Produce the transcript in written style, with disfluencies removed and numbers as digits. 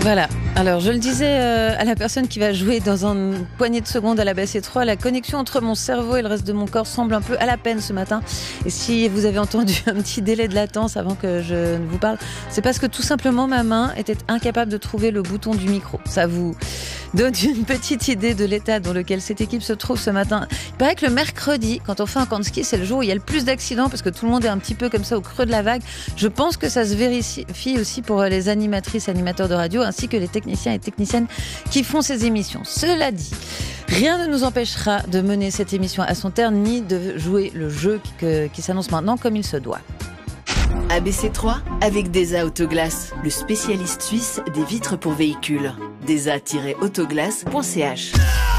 Voilà. Alors, je le disais à la personne qui va jouer dans une poignée de secondes à la BC3, la connexion entre mon cerveau et le reste de mon corps semble un peu à la peine ce matin. Et si vous avez entendu un petit délai de latence avant que je ne vous parle, c'est parce que tout simplement ma main était incapable de trouver le bouton du micro. Ça vous donne une petite idée de l'état dans lequel cette équipe se trouve ce matin. Il paraît que le mercredi, quand on fait un camp de ski, c'est le jour où il y a le plus d'accidents parce que tout le monde est un petit peu comme ça au creux de la vague. Je pense que ça se vérifie aussi pour les animatrices, animateurs de radio, ainsi que les techniciens et techniciennes qui font ces émissions. Cela dit, rien ne nous empêchera de mener cette émission à son terme, ni de jouer le jeu qui s'annonce maintenant comme il se doit. ABC3 avec DESA Autoglace, le spécialiste suisse des vitres pour véhicules. DESA-autoglace.ch